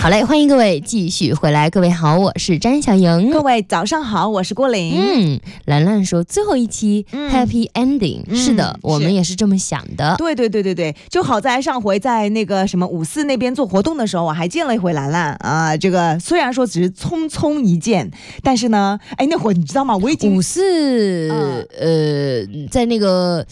好嘞，欢迎各位继续回来。各位好，我是詹小莹。 各位早上好，我是郭玲。 兰兰说最后一期Happy Ending，是的，我们也是这么想的。 对，就好在上回在那个什么54那边做活动的时候，我还见了一回兰兰啊。这个虽然说只是匆匆一见，但是呢，哎，那会儿你知道吗？我已经 54在那个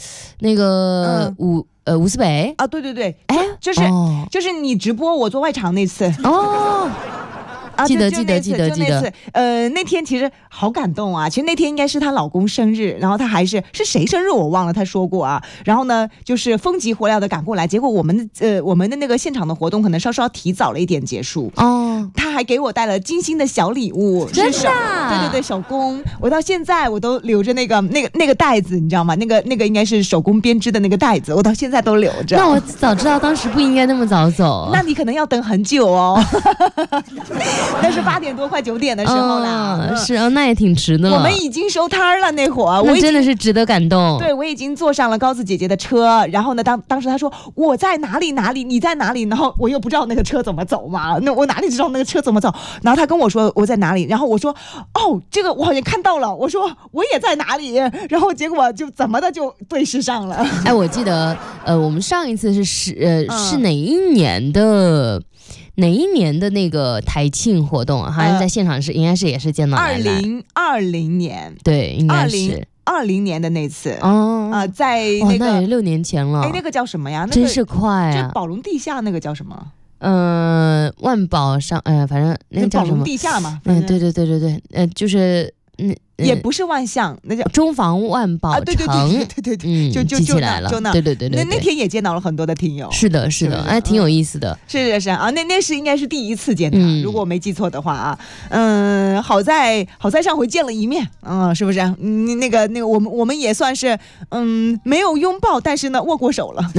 伍思北啊，对，哎，就是你直播我做外场那次哦。记得。那天其实好感动啊！其实那天应该是她老公生日，然后她还是谁生日我忘了，她说过啊。然后呢，就是风急火燎的赶过来，结果我们的那个现场的活动可能稍稍提早了一点结束哦。她还给我带了精心的小礼物， 真的？ 对，手工，我到现在我都留着那个袋子，你知道吗？那个应该是手工编织的那个袋子，我到现在都留着。 那我早知道当时不应该那么早走， 那你可能要等很久哦。那是8点多快9点的时候啦， 是啊，那也挺迟的了。 我们已经收摊了那会儿， 我真的是值得感动。 对，我已经坐上了高子姐姐的车，然后呢，当时她说我在哪里，你在哪里，然后我又不知道那个车怎么走嘛，那我哪里知道那个车怎么走？然后她跟我说我在哪里，然后我说哦，这个我好像看到了，我说我也在哪里，然后结果就怎么的就对视上了。 哎，我记得我们上一次是哪一年的？哪一年的那个台庆活动啊？好像在现场应该是也是见到兰兰。 2020年， 对，应该是 2020年的那次哦。 在那个那也6年前了。 哎，那个叫什么呀？ 真是快啊！ 就宝龙地下那个叫什么？ 万宝上，反正那个叫什么？ 宝龙地下嘛。 对，就是也不是万象，那叫中房万宝城。 对，就记起来了。 就那， 对。 那天也见到了很多的听友。 是的，哎，挺有意思的。 是啊，那是应该是第一次见他，如果我没记错的话啊。好在上回见了一面，是不是？那个我们也算是没有拥抱，但是呢握过手了。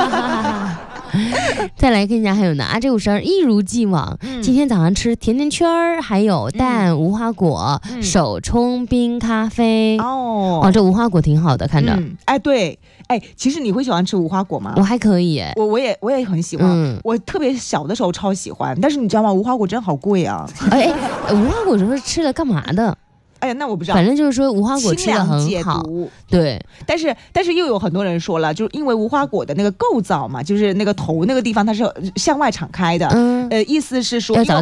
再来看一下还有呢，这52一如既往，今天早上吃甜甜圈儿，还有蛋、无花果、手冲冰咖啡。这无花果挺好的，看着。 对，其实你会喜欢吃无花果吗？ 我还可以， 我也很喜欢，我特别小的时候超喜欢，但是你知道吗？无花果真好贵啊！ 无花果是吃了干嘛的？ 哎呀，那我不知道。 反正就是说无花果吃得很好，对。 但是又有很多人说了，就是因为无花果的那个构造嘛，就是那个头那个地方它是向外敞开的，意思是说。